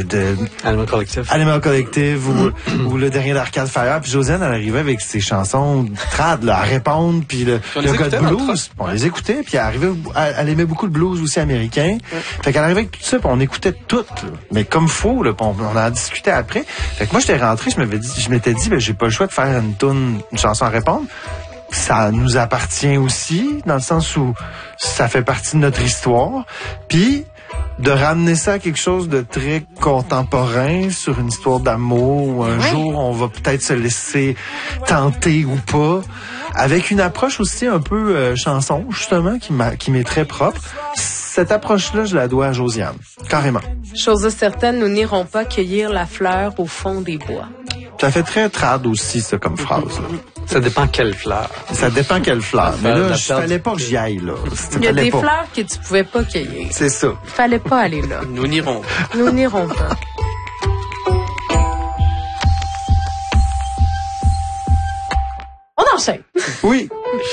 Animal Collective ou le dernier d'Arcade Fire. Puis Josiane, elle arrivait avec ses chansons trad, là, à répondre, puis le gars de blues. On les écoutait, puis elle aimait beaucoup le blues aussi américain. Fait qu'elle arrivait avec tout ça, puis on écoutait tout, là. Mais comme faux, là, on en a discuté après. Fait que moi, j'étais rentré, je m'étais dit, j'ai pas le choix de faire une chanson à répondre. Ça nous appartient aussi, dans le sens où ça fait partie de notre histoire. Puis, de ramener ça à quelque chose de très contemporain sur une histoire d'amour où un jour on va peut-être se laisser tenter ou pas, avec une approche aussi un peu chanson justement qui m'est très propre. Cette approche-là, je la dois à Josiane, carrément. Chose certaine, nous n'irons pas cueillir la fleur au fond des bois. Ça fait très trad aussi, ça, comme phrase, là. Ça dépend quelle fleur. Ça dépend quelle fleur. Mais là, il fallait pas que j'y aille, là. Il y a des fleurs que tu pouvais pas cueillir. C'est ça. Il fallait pas aller là. Nous n'irons pas. Nous n'irons pas. On enchaîne. Oui.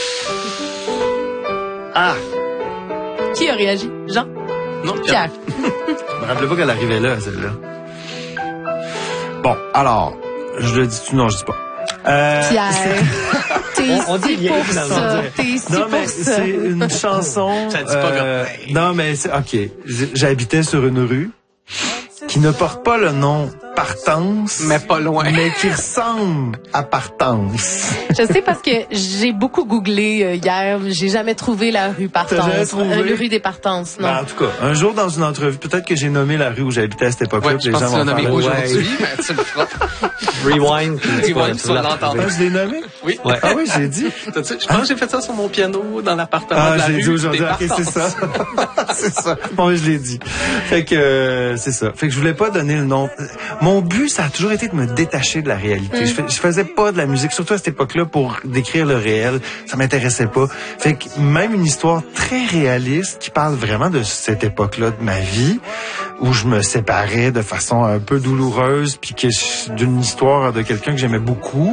Ah. Qui a réagi? Jean? Non, Pierre. Je me rappelais pas qu'elle arrivait là, celle-là. Bon, alors, je le dis-tu? Non, je dis pas. Pierre. On dit bien, finalement. Non, mais c'est une chanson. Ça dit pas non, mais OK. J'habitais sur une rue qui ne porte pas le nom Partance, mais pas loin. Mais qui ressemble à Partance. Je sais parce que j'ai beaucoup googlé hier. J'ai jamais trouvé la rue Partance. La rue des Partances, non. Ben, en tout cas, un jour dans une entrevue, peut-être que j'ai nommé la rue où j'habitais à cette époque-là. Ouais, je pense que tu l'as nommé aujourd'hui, mais tu le feras. Rewind, tu vas l'entendre. Je l'ai nommé? Oui. Ouais. Ah oui, j'ai dit. Je pense que j'ai fait ça sur mon piano dans l'appartement de la rue. J'ai dit aujourd'hui. OK, c'est ça. C'est ça. Bon, je l'ai dit. Fait que, c'est ça. Fait que je voulais pas donner le nom. Mon but, ça a toujours été de me détacher de la réalité. Je faisais pas de la musique, surtout à cette époque-là, pour décrire le réel. Ça m'intéressait pas. Fait que même une histoire très réaliste qui parle vraiment de cette époque-là de ma vie, où je me séparais de façon un peu douloureuse, puis d'une histoire de quelqu'un que j'aimais beaucoup.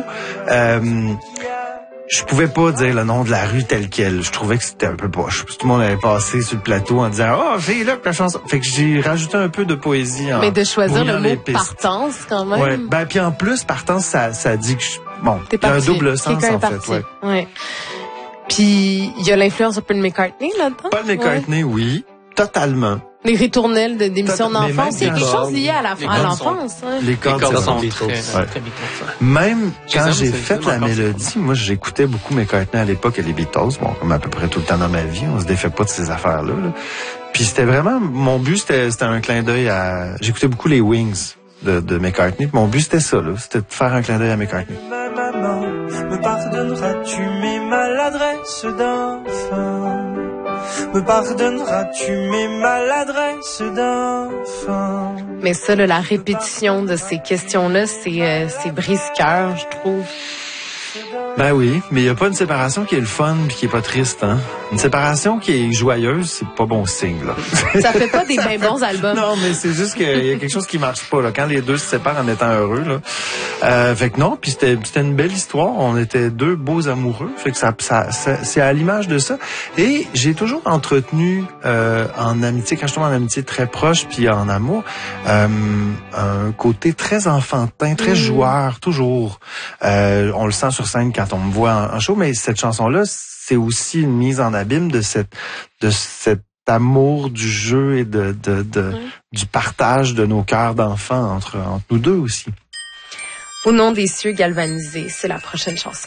Je pouvais pas dire le nom de la rue telle quelle. Je trouvais que c'était un peu poche. Tout le monde avait passé sur le plateau en disant « Oh, c'est là que la chanson... » Fait que j'ai rajouté un peu de poésie en... Mais de choisir le mot « partance » quand même. Ouais. Ben, puis en plus, partance, ça dit que... Bon, il y a un double sens, en fait. Ouais. Puis, il y a l'influence de Paul McCartney là-dedans. Paul McCartney, oui. Totalement. Les ritournelles d'émissions d'enfance, il y a quelque chose lié à l'enfance. Les cordes sont très Même quand j'ai fait la mélodie, moi j'écoutais beaucoup McCartney à l'époque et les Beatles, bon, comme à peu près tout le temps dans ma vie, on se défait pas de ces affaires-là. Là. Puis c'était vraiment, mon but c'était un clin d'œil à... J'écoutais beaucoup les Wings de McCartney, mon but c'était ça, là, c'était de faire un clin d'œil à McCartney. Ma maman, me pardonneras-tu mes maladresses d'enfant? Me pardonneras-tu mes maladresses d'enfant? Mais ça, là, la répétition de ces questions-là, c'est brise-cœur, je trouve. Ben oui, mais il y a pas une séparation qui est le fun puis qui est pas triste, hein. Une séparation qui est joyeuse, c'est pas bon signe, là. Ça fait pas des bien bons albums. Non, mais c'est juste qu'il y a quelque chose qui marche pas, là. Quand les deux se séparent en étant heureux, là. Fait que non, puis c'était une belle histoire. On était deux beaux amoureux. Fait que ça c'est à l'image de ça. Et j'ai toujours entretenu, en amitié, quand je tombe en amitié très proche puis en amour, un côté très enfantin, très joueur, toujours. On le sent sur scène quand on me voit en show, mais cette chanson-là, c'est aussi une mise en abîme de cet amour du jeu et du partage de nos cœurs d'enfants entre nous deux aussi. Au nom des cieux galvanisés, c'est la prochaine chanson.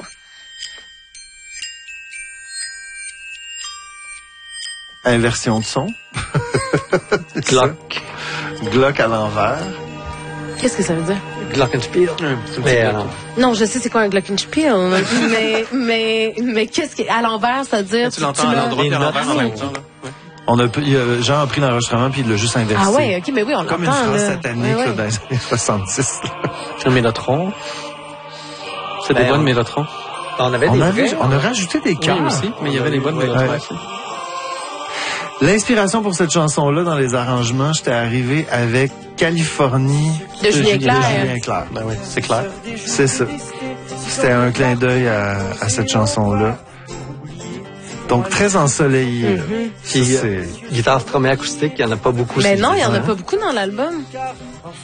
Inversion de son. Glock. Glock à l'envers. Qu'est-ce que ça veut dire? Glockenspiel. Non, je sais c'est quoi un glockenspiel, mais qu'est-ce que à l'envers, ça veut dire? Tu l'entends à l'endroit et à l'envers en même temps, là. Jean a pris l'enregistrement puis il l'a juste inversé. Ah ouais, ok, mais oui, on l'entend. Comme une phrase là. satanique là, dans les années 70. Un mélotron. C'est des bonnes mélotrons. On a rajouté des cœurs. Oui, aussi, mais il y avait des bonnes mélotrons aussi. L'inspiration pour cette chanson-là, dans les arrangements, j'étais arrivé avec Californie de Julien Clerc. Ben oui, c'est clair. C'est ça. C'était un clin d'œil à cette chanson-là. Donc, très ensoleillé. Puis, guitare strummée acoustique, il n'y en a pas beaucoup. Mais non, il n'y en a pas beaucoup dans l'album.